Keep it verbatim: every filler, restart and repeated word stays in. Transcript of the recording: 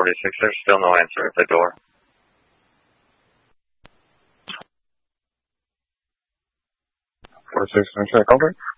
forty-six, there's still no answer at the door. forty-six, can I check over?